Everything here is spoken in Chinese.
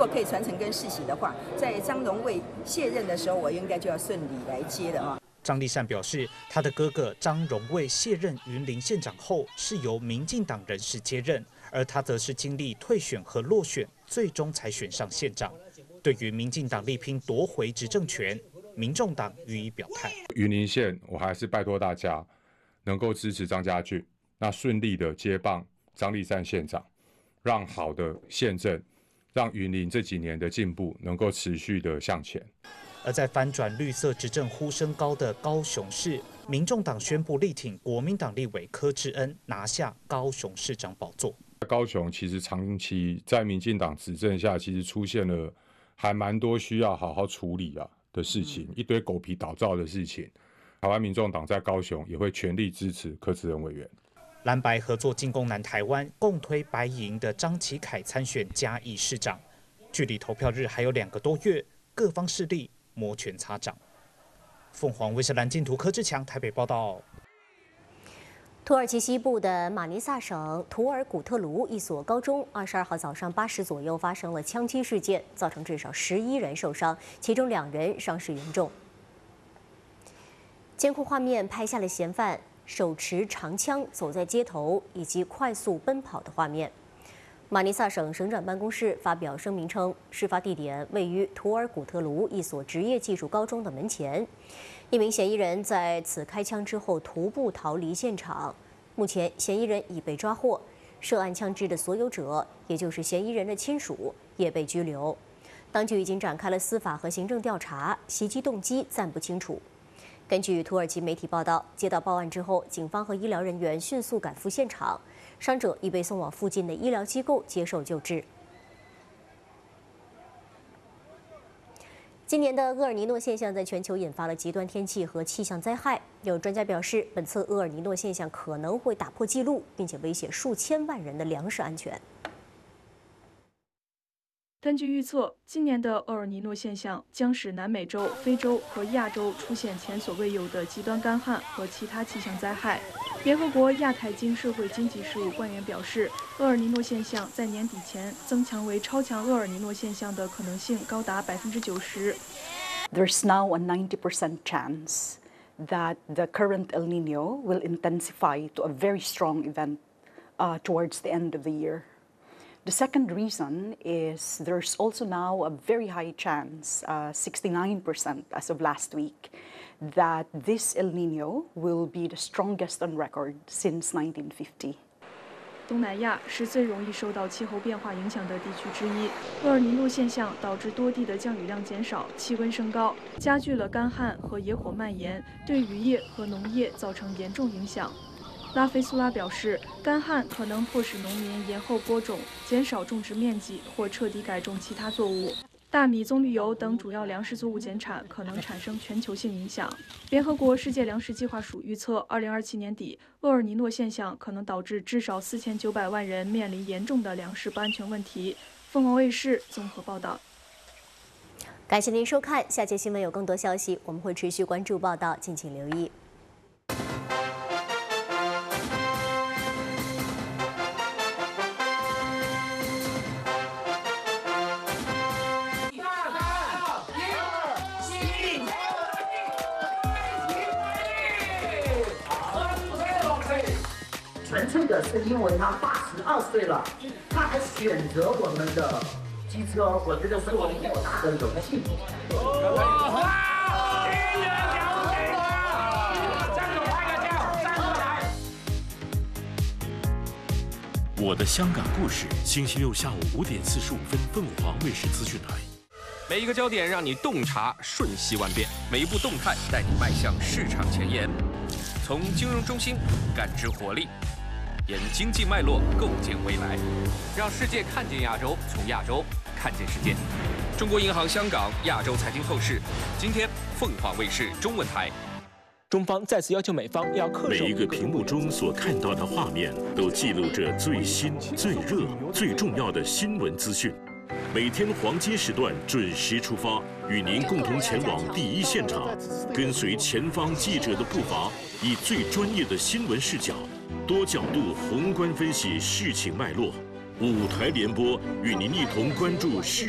果可以传承跟世袭的话，在张荣卫卸任的时候，我应该就要顺利来接了啊。 张丽善表示，他的哥哥张荣卫卸任云林县长后，是由民进党人士接任，而他则是经历退选和落选，最终才选上县长。对于民进党力拼夺回执政权，民众党予以表态。 云林县，我还是拜托大家能够支持张家俊，那顺利的接棒张丽善县长，让好的县政，让云林这几年的进步能够持续的向前。 而在翻转绿色执政呼声高的高雄市，民众党宣布力挺国民党立委柯志恩拿下高雄市长宝座。 高雄其实长期在民进党执政下，其实出现了还蛮多需要好好处理的事情，一堆狗皮倒灶的事情。台湾民众党在高雄也会全力支持柯志恩委员。 蓝白合作进攻南台湾，共推白营的张启凯参选嘉义市长。距离投票日还有2个多月，各方势力摩拳擦掌。凤凰卫视蓝镜图柯志强台北报道。 土耳其西部的马尼萨省图尔古特卢一所高中22号早上8时左右发生了枪击事件，造成至少11人受伤，其中2人伤势严重。监控画面拍下了嫌犯手持长枪走在街头以及快速奔跑的画面。马尼萨省省长办公室发表声明称，事发地点位于图尔古特卢一所职业技术高中的门前。一名嫌疑人在此开枪之后徒步逃离现场，目前嫌疑人已被抓获，涉案枪支的所有者，也就是嫌疑人的亲属，也被拘留。当局已经展开了司法和行政调查，袭击动机暂不清楚。根据土耳其媒体报道，接到报案之后，警方和医疗人员迅速赶赴现场，伤者已被送往附近的医疗机构接受救治。今年的厄尔尼诺现象在全球引发了极端天气和气象灾害。有专家表示，本次厄尔尼诺现象可能会打破纪录，并且威胁数千万人的粮食安全。 根据预测，今年的厄尔尼诺现象将使南美洲、非洲和亚洲出现前所未有的极端干旱和其他气象灾害。联合国亚太经社会经济事务官员表示，厄尔尼诺现象在年底前增强为超强厄尔尼诺现象的可能性高达90%。 There's now a 90% chance that the current El Nino will intensify to a very strong event towards the end of the year. The second reason is there's also now a very high chance, 69% as of last week, that this El Nino will be the strongest on record since 1950. 东南亚是最容易受到气候变化影响的地区之一。厄尔尼诺现象导致多地的降雨量减少，气温升高，加剧了干旱和野火蔓延，对渔业和农业造成严重影响。拉菲苏拉表示，干旱可能迫使农民延后播种、减少种植面积或彻底改种其他作物。大米、棕榈油等主要粮食作物减产可能产生全球性影响。联合国世界粮食计划署预测，2027年底，厄尔尼诺现象可能导致至少4900万人面临严重的粮食不安全问题。凤凰卫视综合报道。 感谢您收看，下节新闻有更多消息，我们会持续关注报道，敬请留意。 纯粹的是因为他82岁了，他还选择我们的机车，我觉得是我们莫大的荣幸。 我的香港故事，星期六下午5点45分，凤凰卫视资讯台。 每一个焦点让你洞察瞬息万变，每一步动态带你迈向市场前沿。从金融中心感知活力，沿经济脉络构建未来，让世界看见亚洲，从亚洲看见世界。中国银行香港亚洲财经透视，今天凤凰卫视中文台。 中方再次要求美方要恪守。 每一个屏幕中所看到的画面，都记录着最新、最热、最重要的新闻资讯。每天黄金时段准时出发，与您共同前往第一现场，跟随前方记者的步伐，以最专业的新闻视角，多角度宏观分析事情脉络。5台联播，与您一同关注事。